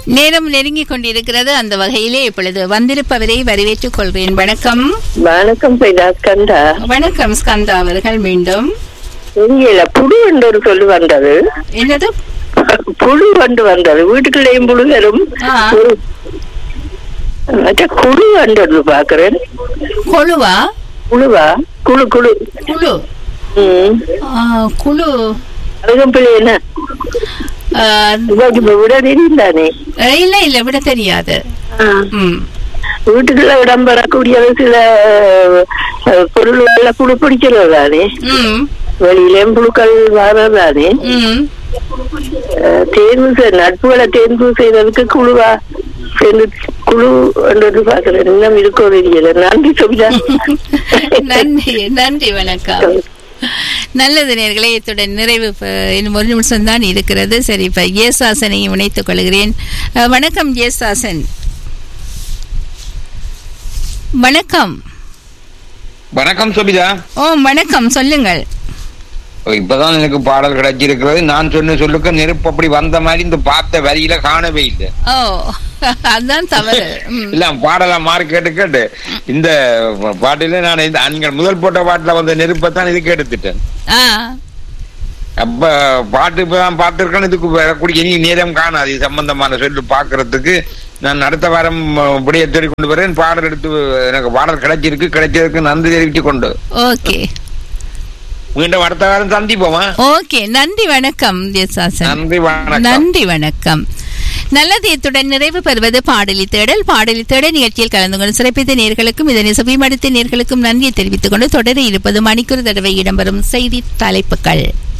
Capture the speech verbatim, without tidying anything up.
நேரம் நெருங்கிக் கொண்டிருக்கிறது. அந்த வகையிலே இப்பொழுது வந்திருப்பவரை வரவேற்றுக் கொள்கிறேன். வணக்கம். வணக்கம் ஸ்கந்தா. வணக்கம் ஸ்கந்தா அவர்கள். மீண்டும் புழு என்று ஒரு சொல்லு வந்தது. என்னது புழு கொண்டு வந்தது? வீட்டுக்குள்ளேயும் புழு வரும். குழு வந்தது பாக்குறேன். கொழுவா குழுவா? குழு குழு குழு குழு அருகம்பிள்ளை என்ன விட தெரியுதானே? இல்ல இல்ல விட தெரியாது. வீட்டுக்குள்ள இடம் பெறக்கூடிய சில பொருள் புழு பிடிக்கிறது தானே, வெளியிலேயும் புழுக்கள் வர்றதானே. தேர்வு நட்புகளை தேர்வு செய்ததுக்கு குழுவா சேர்ந்து குழு என்று பாக்குறேன். இன்னும் இருக்கோ தெரியல. நன்றி சுபிதா. நன்றி நன்றி. வணக்கம். நல்லது நேயர்களே, இத்துடன் நிறைவு. இன்னும் ஒரு நிமிஷம் தான் இருக்கிறது. சரி, இப்ப ஏசாசனையும் இணைத்துக் கொள்கிறேன். வணக்கம் ஏசாசன். வணக்கம். வணக்கம் சுபிதா. ஓ வணக்கம், சொல்லுங்கள். இப்பதான் எனக்கு பாடல் கிடைச்சிருக்கிறது. நான் சொன்ன சொல்லுக்கு நெருப்பு அப்படி வந்த மாதிரி இந்த பார்த்த வரியில காணவே இல்லை. ஓ அதுதான் தவறு. இல்ல பாடலா மாறி கேட்டு கேட்டு இந்த பாட்டில நான் நீங்கள் முதல் போட்ட பாட்டுல வந்த நெருப்பத்தான் இதுக்கு எடுத்துட்டேன். அப்ப பாட்டு இப்பதான் பார்த்திருக்கேன். இதுக்கு வரக்கூடிய இனி நேரம் காணாது. இது சம்பந்தமான சொல்லு பாக்குறதுக்கு நான் அடுத்த வாரம் இப்படியே தேடி கொண்டு வரேன். பாடல் எடுத்து எனக்கு பாடல் கிடைச்சிருக்கு. கிடைச்சதுக்கு நன்றி தெரிவித்து கொண்டு ஓகே மீண்டும் அடுத்த வாரம் சந்திப்போமா? ஓகே, நன்றி. வணக்கம். நன்றி வணக்கம். நன்றி வணக்கம். நல்லது. இத்துடன் நிறைவு பெறுவது பாடலி தேடல். பாடலி தேடல் நிகழ்ச்சியில் கலந்து கொண்டு சிறப்பித்த நேர்களுக்கும் இதனை செவிமடுத்த நேர்களுக்கும் நன்றியை தெரிவித்துக் கொண்டு தொடர இருப்பது மணிக்கூர் தடவை இடம்பெறும் செய்தி தலைப்புகள்.